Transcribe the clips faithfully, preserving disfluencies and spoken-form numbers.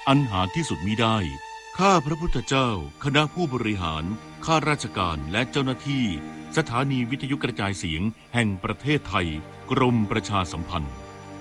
อันหาที่สุดมิได้ข้าพระพุทธเจ้าคณะผู้บริหารข้าราชการและเจ้าหน้าที่สถานีวิทยุกระจายเสียงแห่งประเทศไทยกรมประชาสัมพันธ์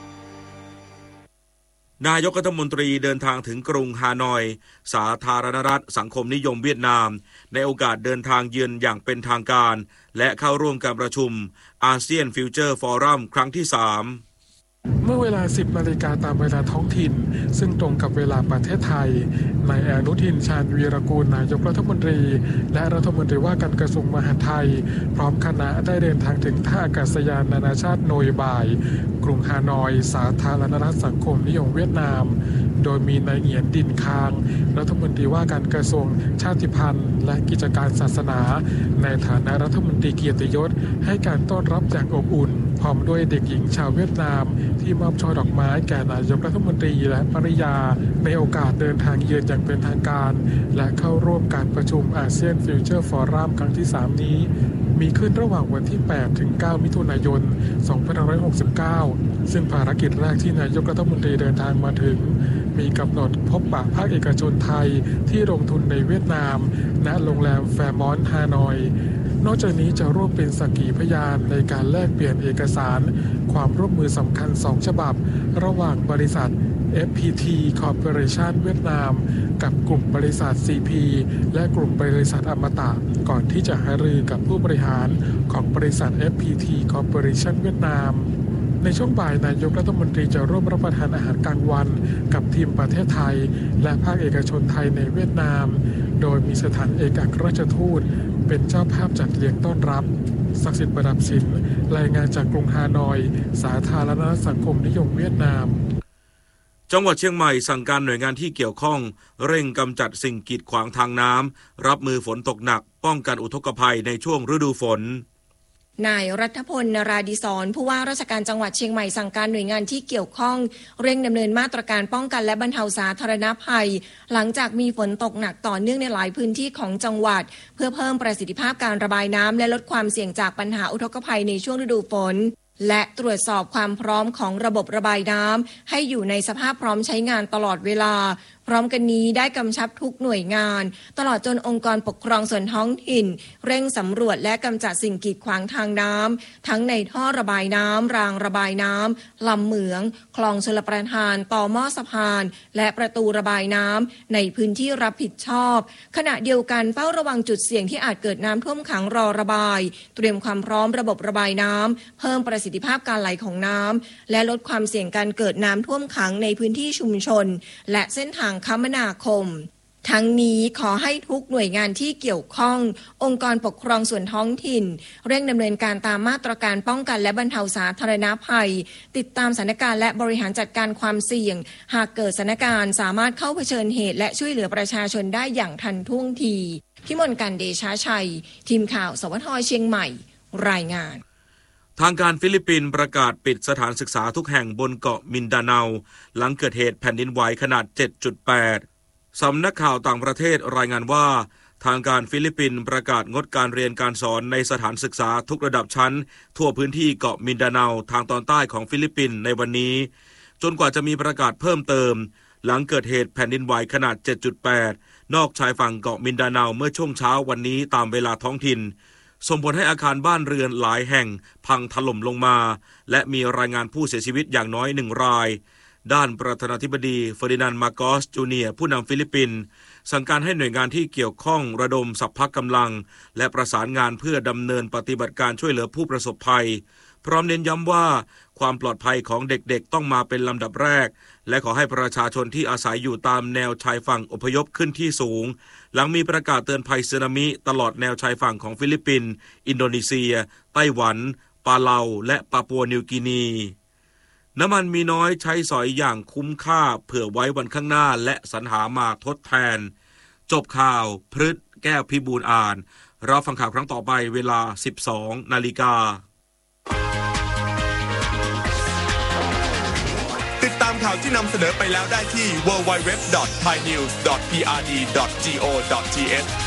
นายกรัฐมนตรีเดินทางถึงกรุงฮานอยสาธารณรัฐสังคมนิยมเวียดนามในโอกาสเดินทางเยือนอย่างเป็นทางการและเข้าร่วมการประชุมอาเซียนฟิวเจอร์ฟอรัมครั้งที่สามเมื่อเวลา สิบนาฬิกาตามเวลาท้องถิ่นซึ่งตรงกับเวลาประเทศไทยนายอนุทินชาญวีรกูลนายกรัฐมนตรีและรัฐมนตรีว่าการกระทรวงมหาดไทยพร้อมคณะได้เดินทางถึงท่าอากาศยานนานาชาติโนยบายกรุงฮานอยสาธารณรัฐสังคมนิยมเวียดนามโดยมีนายเหงียนดินคางรัฐมนตรีว่าการกระทรวงชาติพันธุ์และกิจการศาสนาในฐานะรัฐมนตรีเกียรติยศให้การต้อนรับอย่างอบอุ่นพร้อมด้วยเด็กหญิงชาวเวียดนามที่มอบช่อดอกไม้แก่นายกรัฐมนตรีและภริยาในโอกาสเดินทางเยือนอย่างเป็นทางการและเข้าร่วมการประชุมอาเซียนฟิวเจอร์ฟอรัมครั้งที่สามนี้มีขึ้นระหว่างวันที่แปดถึงเก้ามิถุนายนสองพันห้าร้อยหกสิบเก้าซึ่งภารกิจแรกที่นายกรัฐมนตรีเดินทางมาถึงมีกำหนดพบปะภาคเอกชนไทยที่ลงทุนในเวียดนามณโรงแรมแฟร์มอนต์ฮานอยนอกจากนี้จะร่วมเป็นสักขีพยานในการแลกเปลี่ยนเอกสารความร่วมมือสำคัญสองฉบับระหว่างบริษัท เอฟ พี ที Corporation เวียดนามกับกลุ่มบริษัท ซี พี และกลุ่มบริษัทอมตะก่อนที่จะหารือกับผู้บริหารของบริษัท เอฟ พี ที Corporation เวียดนามในช่วงบ่ายนายกรัฐมนตรีจะร่วมรับประทานอาหารกลางวันกับทีมประเทศไทยและภาคเอกชนไทยในเวียดนามโดยมีสถานเอกอัครราชทูตเป็นเจ้าภาพจัดเลี้ยงต้อนรับศักดิ์สิทธิ์ประดับศิลป์รายงานจากกรุงฮานอยสาธารณรัฐสังคมนิยมเวียดนามจังหวัดเชียงใหม่สั่งการหน่วยงานที่เกี่ยวข้องเร่งกำจัดสิ่งกีดขวางทางน้ำรับมือฝนตกหนักป้องกันอุทกภัยในช่วงฤดูฝนนายรัฐพล นราดิศรผู้ว่าราชการจังหวัดเชียงใหม่สั่งการหน่วยงานที่เกี่ยวข้องเร่งดำเนินมาตรการป้องกันและบรรเทาสาธารณภัยหลังจากมีฝนตกหนักต่อเนื่องในหลายพื้นที่ของจังหวัดเพื่อเพิ่มประสิทธิภาพการระบายน้ำและลดความเสี่ยงจากปัญหาอุทกภัยในช่วงฤดูฝนและตรวจสอบความพร้อมของระบบระบายน้ำให้อยู่ในสภาพพร้อมใช้งานตลอดเวลาพร้อมกันนี้ได้กำชับทุกหน่วยงานตลอดจนองค์กรปกครองส่วนท้องถิ่นเร่งสำรวจและกำจัดสิ่งกีดขวางทางน้ำทั้งในท่อระบายน้ำรางระบายน้ำลำเหมืองคลองชลประทานต่อหม้อสะพานและประตูระบายน้ำในพื้นที่รับผิดชอบขณะเดียวกันเฝ้าระวังจุดเสี่ยงที่อาจเกิดน้ำท่วมขังรอระบายเตรียมความพร้อมระบบระบายน้ำเพิ่มประสิทธิภาพการไหลของน้ำและลดความเสี่ยงการเกิดน้ำท่วมขังในพื้นที่ชุมชนและเส้นทางคมนาคมทั้งนี้ขอให้ทุกหน่วยงานที่เกี่ยวข้ององค์กรปกครองส่วนท้องถิ่นเร่งดำเนินการตามมาตรการป้องกันและบรรเทาสาธารณภัยติดตามสถานการณ์และบริหารจัดการความเสี่ยงหากเกิดสถานการณ์สามารถเข้าเผชิญเหตุและช่วยเหลือประชาชนได้อย่างทันท่วงทีพิมลกันเดชาชัยทีมข่าวสวทเชียงใหม่รายงานทางการฟิลิปปินส์ประกาศปิดสถานศึกษาทุกแห่งบนเกาะมินดาเนาหลังเกิดเหตุแผ่นดินไหวขนาด เจ็ดจุดแปด สำนักข่าวต่างประเทศรายงานว่าทางการฟิลิปปินส์ประกาศงดการเรียนการสอนในสถานศึกษาทุกระดับชั้นทั่วพื้นที่เกาะมินดาเนาทางตอนใต้ของฟิลิปปินส์ในวันนี้จนกว่าจะมีประกาศเพิ่มเติมหลังเกิดเหตุแผ่นดินไหวขนาด เจ็ดจุดแปด นอกชายฝั่งเกาะมินดาเนาเมื่อช่วงเช้าวันนี้ตามเวลาท้องถิ่นส่งผลให้อาคารบ้านเรือนหลายแห่งพังถล่มลงมาและมีรายงานผู้เสียชีวิตอย่างน้อยหนึ่งรายด้านประธานาธิบดีเฟอร์ดินานด์ มาร์โกส จูเนียร์ผู้นำฟิลิปปินส์สั่งการให้หน่วยงานที่เกี่ยวข้องระดมสรรพกำลังและประสานงานเพื่อดำเนินปฏิบัติการช่วยเหลือผู้ประสบภัยพร้อมเน้นย้ำว่าความปลอดภัยของเด็กๆต้องมาเป็นลำดับแรกและขอให้ประชาชนที่อาศัยอยู่ตามแนวชายฝั่งอพยพขึ้นที่สูงหลังมีประกาศเตือนภัยสึนามิตลอดแนวชายฝั่งของฟิลิปปินส์อินโดนีเซียไต้หวันปาเลาและปาปัวนิวกินีน้ำมันมีน้อยใช้สอยอย่างคุ้มค่าเผื่อไว้วันข้างหน้าและสรรหามาทดแทนจบข่าวพฤษแก้วพิบูลอ่านเราฟังข่าวครั้งต่อไปเวลา สิบสองนาฬิกาติดตามข่าวที่นำเสนอไปแล้วได้ที่ ดับเบิลยู ดับเบิลยู ดับเบิลยู ดอท ไทยนิวส์ ดอท พี อาร์ ดี ดอท จี โอ ดอท ที เอช